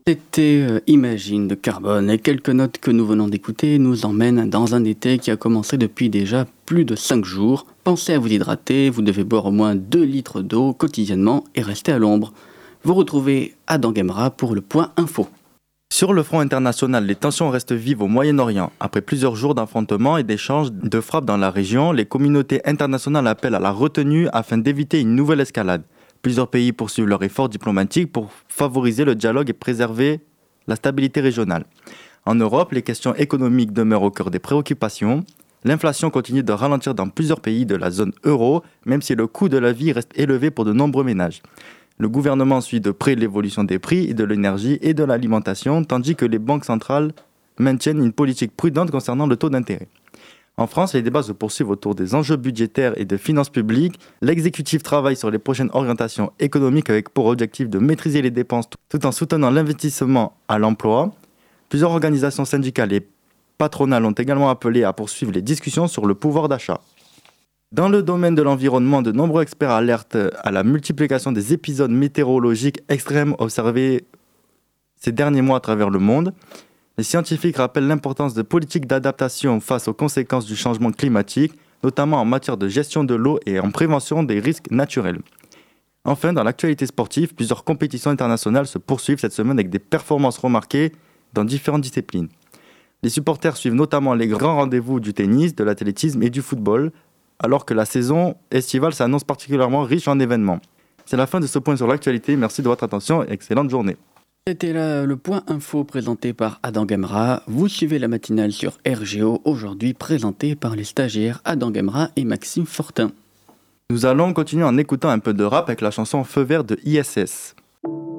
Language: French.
C'était Imagine de Carbone et quelques notes que nous venons d'écouter nous emmènent dans un été qui a commencé depuis déjà plus de 5 jours. Pensez à vous hydrater, vous devez boire au moins 2 litres d'eau quotidiennement et rester à l'ombre. Vous retrouvez Adam Gemra pour le point info. Sur le front international, les tensions restent vives au Moyen-Orient. Après plusieurs jours d'affrontements et d'échanges de frappes dans la région, les communautés internationales appellent à la retenue afin d'éviter une nouvelle escalade. Plusieurs pays poursuivent leurs efforts diplomatiques pour favoriser le dialogue et préserver la stabilité régionale. En Europe, les questions économiques demeurent au cœur des préoccupations. L'inflation continue de ralentir dans plusieurs pays de la zone euro, même si le coût de la vie reste élevé pour de nombreux ménages. Le gouvernement suit de près l'évolution des prix de l'énergie et de l'alimentation, tandis que les banques centrales maintiennent une politique prudente concernant le taux d'intérêt. En France, les débats se poursuivent autour des enjeux budgétaires et de finances publiques. L'exécutif travaille sur les prochaines orientations économiques avec pour objectif de maîtriser les dépenses tout en soutenant l'investissement à l'emploi. Plusieurs organisations syndicales et patronales ont également appelé à poursuivre les discussions sur le pouvoir d'achat. Dans le domaine de l'environnement, de nombreux experts alertent à la multiplication des épisodes météorologiques extrêmes observés ces derniers mois à travers le monde. Les scientifiques rappellent l'importance de politiques d'adaptation face aux conséquences du changement climatique, notamment en matière de gestion de l'eau et en prévention des risques naturels. Enfin, dans l'actualité sportive, plusieurs compétitions internationales se poursuivent cette semaine avec des performances remarquées dans différentes disciplines. Les supporters suivent notamment les grands rendez-vous du tennis, de l'athlétisme et du football, alors que la saison estivale s'annonce particulièrement riche en événements. C'est la fin de ce point sur l'actualité. Merci de votre attention et excellente journée. C'était là le point info présenté par Adam Gemra. Vous suivez la matinale sur RGO, aujourd'hui présentée par les stagiaires Adam Gemra et Maxime Fortin. Nous allons continuer en écoutant un peu de rap avec la chanson Feu vert de ISS.